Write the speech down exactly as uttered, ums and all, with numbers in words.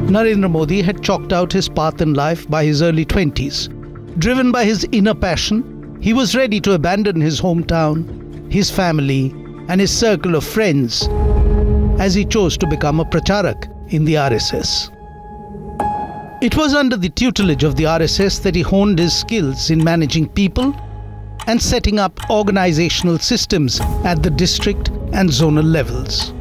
Narendra Modi had chalked out his path in life by his early twenties. Driven by his inner passion, he was ready to abandon his hometown, his family, and his circle of friends as he chose to become a pracharak in the R S S. It was under the tutelage of the R S S that he honed his skills in managing people and setting up organizational systems at the district and zonal levels.